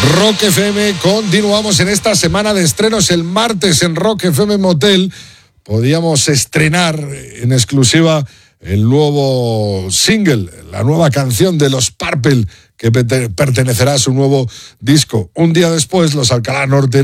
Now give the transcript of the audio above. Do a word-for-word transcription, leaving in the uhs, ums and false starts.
Rock F M, continuamos en esta semana de estrenos. El martes en Rock F M Motel podíamos estrenar en exclusiva el nuevo single, la nueva canción de los Purple, que pertenecerá a su nuevo disco. Un día después, los Alcalá Norte